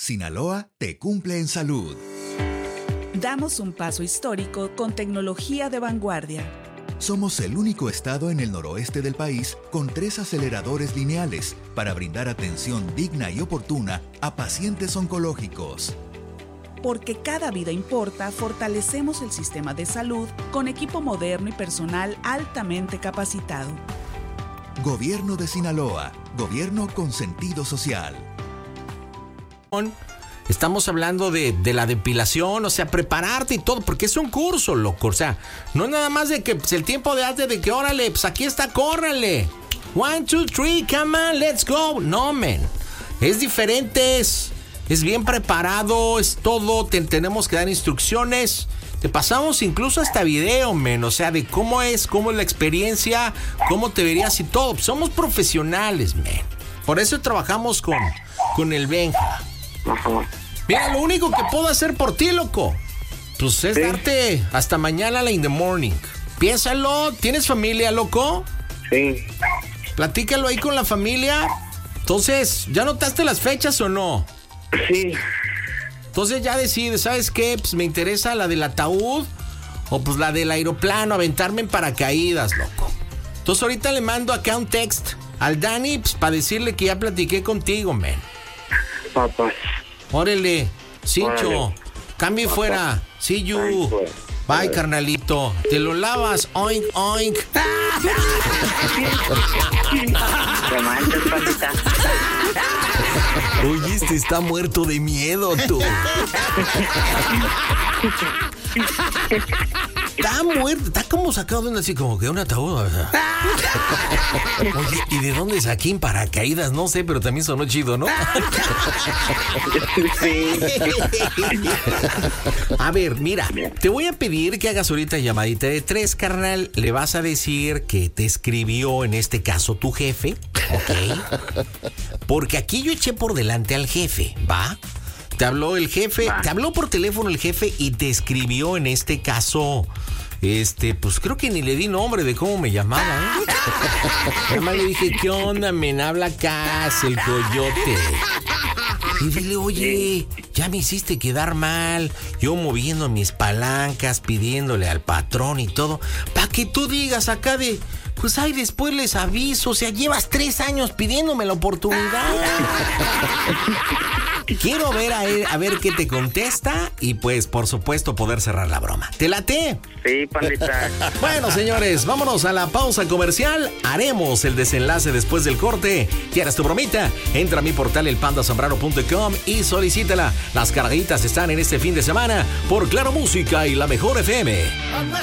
Sinaloa te cumple en salud. Damos un paso histórico con tecnología de vanguardia. Somos el único estado en el noroeste del país con 3 aceleradores lineales para brindar atención digna y oportuna a pacientes oncológicos. Porque cada vida importa, fortalecemos el sistema de salud con equipo moderno y personal altamente capacitado. Gobierno de Sinaloa, gobierno con sentido social. Estamos hablando de la depilación, o sea, prepararte y todo, porque es un curso, loco. O sea, no es nada más de que pues, el tiempo de antes de que, órale, pues aquí está, córrale. 1, 2, 3, come on, let's go. No, man. Es diferente, es bien preparado, es todo. Tenemos que dar instrucciones. Te pasamos incluso hasta video, men. O sea, de cómo es la experiencia, cómo te verías y todo. Somos profesionales, men. Por eso trabajamos con el Benja. Mira, lo único que puedo hacer por ti, loco, pues es darte hasta mañana la in the morning. Piénsalo, ¿tienes familia, loco? Sí. Platícalo ahí con la familia. Entonces, ¿ya notaste las fechas o no? Sí. Entonces ya decides, ¿sabes qué? Pues me interesa la del ataúd o pues la del aeroplano, aventarme en paracaídas, loco. Entonces ahorita le mando acá un text al Dani pues, para decirle que ya platiqué contigo, men. Papá. Órale, Cincho, cambio fuera. See you. Bye, carnalito. Te lo lavas, oink, oink. Te manches, pandita. Oye, este está muerto de miedo, tú. Está muerto, está como sacado de así como que un ataúd. O sea. Oye, ¿y de dónde saqué en paracaídas? No sé, pero también sonó chido, ¿no? Sí. A ver, mira, te voy a pedir que hagas ahorita llamadita de 3, carnal. Le vas a decir que te escribió, en este caso, tu jefe, ¿ok? Porque aquí yo eché por delante al jefe, ¿va? Te habló el jefe, te habló por teléfono el jefe y te escribió, en este caso, pues creo que ni le di nombre de cómo me llamaba, ¿eh? Además le dije, ¿qué onda, men? Habla acá, el coyote. Y dile, oye, ya me hiciste quedar mal, yo moviendo mis palancas, pidiéndole al patrón y todo, para que tú digas acá de... Pues ay, después les aviso, o sea, llevas 3 años pidiéndome la oportunidad. Quiero ver a ver qué te contesta y pues, por supuesto, poder cerrar la broma. ¿Te late? Sí, pandita. Bueno, señores, vámonos a la pausa comercial. Haremos el desenlace después del corte. ¿Quieres tu bromita? Entra a mi portal elpandasombrano.com y solicítala. Las carguitas están en este fin de semana por Claro Música y La Mejor FM.